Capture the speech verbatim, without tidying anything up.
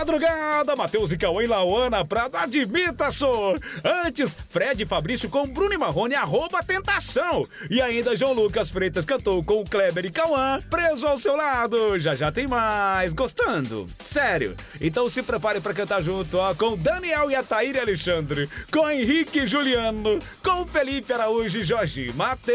madrugada, Matheus e Cauã e Lauana Prado, admita só. Antes, Fred e Fabrício com Bruno e Marrone, arroba Tentação. E ainda João Lucas Freitas cantou com Kleber e Cauã, Preso ao Seu Lado. Já já tem mais. Gostando? Sério? Então se prepare pra cantar junto, ó, com Daniel e a Taíra Alexandre, com Henrique e Juliano, com Felipe Araújo e Jorge Matheus.